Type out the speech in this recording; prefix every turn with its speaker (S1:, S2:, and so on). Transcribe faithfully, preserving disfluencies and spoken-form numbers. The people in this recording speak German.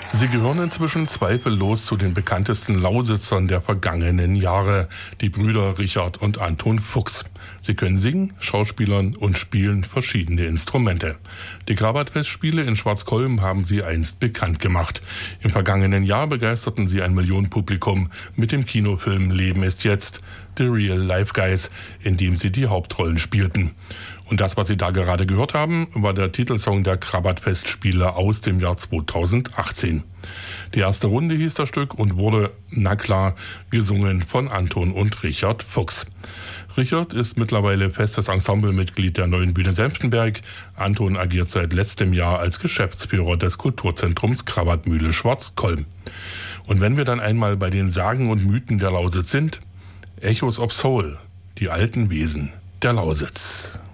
S1: Sie gehören inzwischen zweifellos zu den bekanntesten Lausitzern der vergangenen Jahre, die Brüder Richard und Anton Fuchs. Sie können singen, schauspielern und spielen verschiedene Instrumente. Die Krawattfestspiele in Schwarzkolm haben sie einst bekannt gemacht. Im vergangenen Jahr begeisterten sie ein Millionenpublikum mit dem Kinofilm Leben ist jetzt, The Real Life Guys, in dem sie die Hauptrollen spielten. Und das, was Sie da gerade gehört haben, war der Titelsong der Krawattfestspiele aus dem Jahr zweitausendachtzehn. Die erste Runde hieß das Stück und wurde, na klar, gesungen von Anton und Richard Fuchs. Richard ist mittlerweile festes Ensemblemitglied der Neuen Bühne Senftenberg. Anton agiert seit letztem Jahr als Geschäftsführer des Kulturzentrums Krawattmühle Schwarzkolm. Und wenn wir dann einmal bei den Sagen und Mythen der Lausitz sind, Echos of Soul, die alten Wesen der Lausitz.